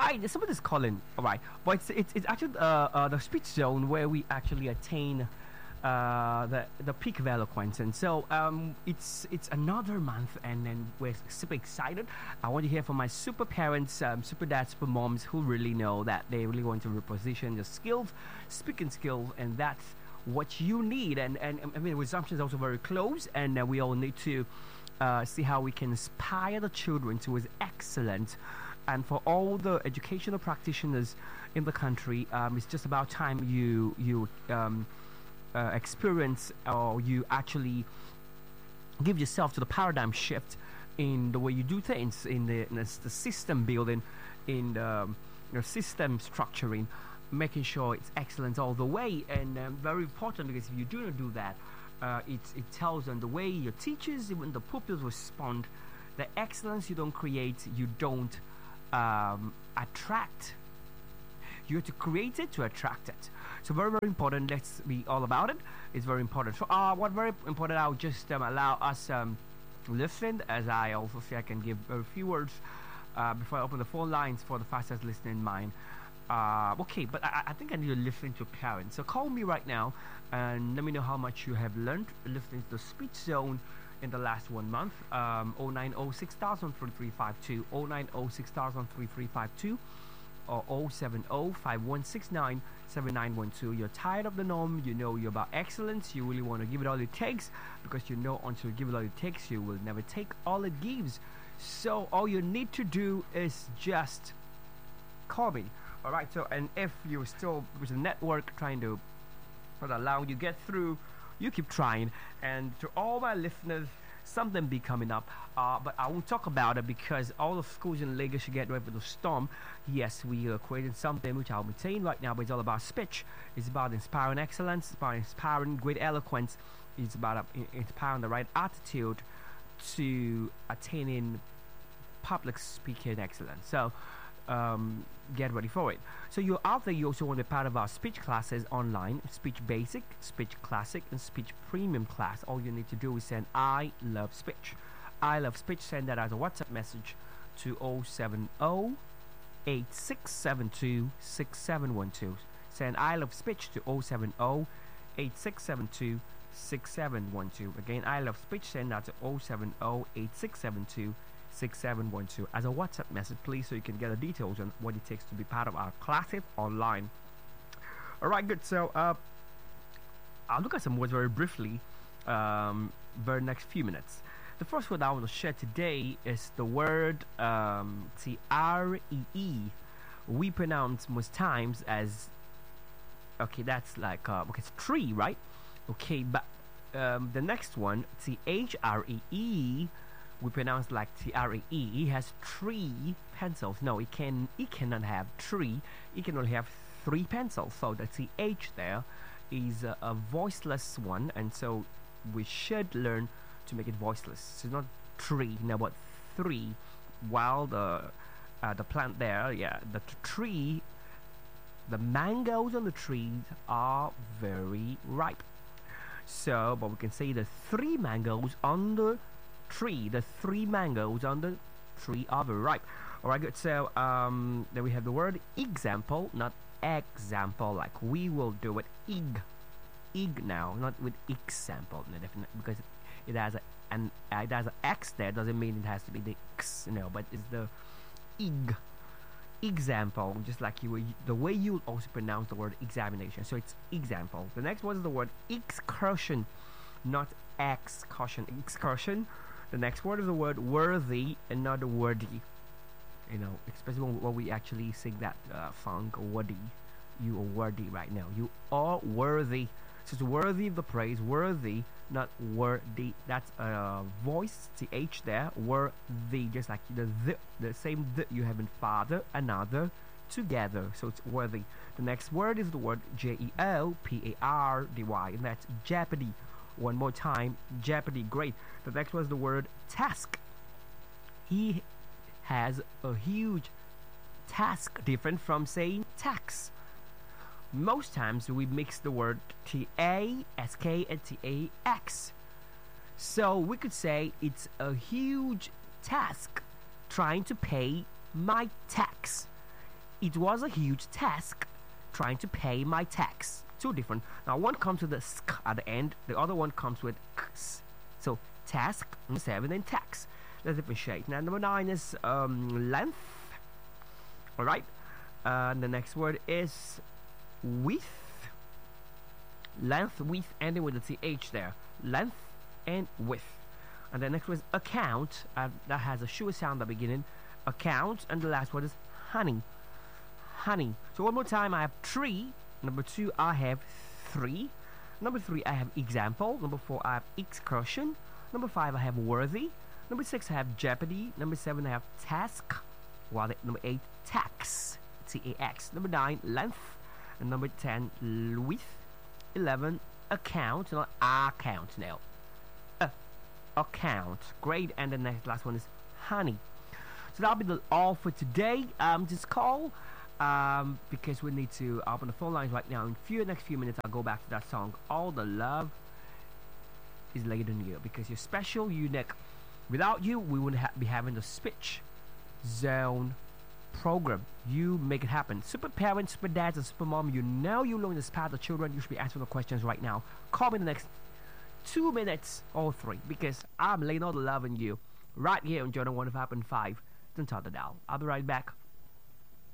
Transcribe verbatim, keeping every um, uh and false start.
right, somebody is calling. All right, but it's it's, it's actually uh, uh, the speech zone where we actually attain uh, the the peak of eloquence, and so um, it's it's another month, and then we're super excited. I want to hear from my super parents, um, super dads, super moms who really know that they really want to reposition the skills, speaking skills, and that's what you need. And and I mean, resumption is also very close, and uh, we all need to uh, see how we can inspire the children to is excellent. And for all the educational practitioners in the country, um, it's just about time you you um, uh, experience or you actually give yourself to the paradigm shift in the way you do things, in the, in the, the system building, in the um, you know, system structuring, making sure it's excellent all the way. And um, very important, because if you do not do that, uh, it, it tells them the way your teachers, even the pupils respond. The excellence you don't create, you don't um, attract. You have to create it to attract it. So very, very important. Let's be all about it. It's very important. So uh, what very important, I'll just um, allow us um, to listen, as I also say I can give a few words uh, before I open the phone lines for the fastest listening mind. Uh, okay, but I, I think I need to listen to parents. So call me right now and let me know how much you have learned listening to the speech zone in the last one month. um, oh nine oh six thousand three three five two, oh nine oh six thousand three three five two, or oh seven oh five one six nine seven nine one two. You're tired of the norm, you know you're about excellence, you really want to give it all it takes, because you know until you give it all it takes, you will never take all it gives. So all you need to do is just call me. Alright, so and if you're still with the network trying to not allow you get through, you keep trying. And to all my listeners, something be coming up, uh, but I won't talk about it because all the schools in Lagos should get ready for the storm. Yes, we are creating something which I'll be saying right now, but it's all about speech. It's about inspiring excellence, it's about inspiring great eloquence, it's about uh, inspiring the right attitude to attaining public speaking excellence. So um, get ready for it. So you're out there, you also want to be part of our speech classes online: Speech Basic, Speech Classic, and Speech Premium class. All you need to do is send I love speech. I love speech, send that as a WhatsApp message to oh seven oh eight six seven two six seven one two. Send I love speech to oh seven oh eight six seven two six seven one two. Again, I love speech, send that to oh seven oh eight six seven two six seven one two as a WhatsApp message, please, so you can get the details on what it takes to be part of our classes online. Alright, good. So uh, I'll look at some words very briefly um, very next few minutes. The first word I want to share today is the word um, T R E E. We pronounce most times as, okay, that's like uh, okay, it's tree, right? Okay, but um, the next one, T H R E E, we pronounce like T R E E. He has three pencils. No, it can it cannot have three. It can only have three pencils. So the T H there is a, a voiceless one, and so we should learn to make it voiceless. So not tree, no, but three. While the uh, the plant there, yeah, the t- tree, the mangoes on the trees are very ripe. So, but we can say the three mangoes on the tree, the three mangoes on the tree are very ripe. Alright, good. So um then we have the word example, not example, like we will do it. Eg, eg now, not with example, no, definitely, because it has a an uh, it has an X there, doesn't mean it has to be the X, you know, but it's the eg, example, just like you the way you also pronounce the word examination. So it's example. The next one is the word excursion, not excursion, excursion. The next word is the word worthy and not wordy. You know, especially when, when we actually sing that uh, song, worthy. You are worthy right now. You are worthy. So it's worthy of the praise, worthy, not worthy. That's a voice, T H there, worthy, just like the the, the same the you have in father, another, together. So it's worthy. The next word is the word J E L P A R D Y, and that's jeopardy. One more time, jeopardy. Great. The next was the word task. He has a huge task, different from saying tax. Most times we mix the word T A S K and T A X. So we could say it's a huge task trying to pay my tax. It was a huge task trying to pay my tax. Two different. Now one comes with a sk at the end, the other one comes with x. So task, number seven, and tax. Let's differentiate. Now number nine is um, length. Alright. Uh, and the next word is width. Length, width, ending with the T H there. Length and width. And the next word is account. Uh, that has a sure sound at the beginning. Account. And the last word is honey. Honey. So one more time, I have tree. Number two, I have three. Number three, I have example. Number four, I have excursion. Number five, I have worthy. Number six, I have jeopardy. Number seven, I have task. While number eight, tax. T A X. Number nine, length. And number ten, width. eleven, account. Not account now. Uh, account. Great. And the next last one is honey. So that'll be the, all for today. Um, just call. Um, because we need to open the phone lines right now. In few next few minutes, I'll go back to that song. All the love is laid on you because you're special, unique. Without you, we wouldn't ha be having the Speech Zone program. You make it happen. Super parents, super dads, and super mom. You know you learn this path of children. You should be answering the questions right now. Call me in the next two minutes or three because I'm laying all the love on you right here on Jordan one oh five point five. Don't tell the dial. I'll be right back.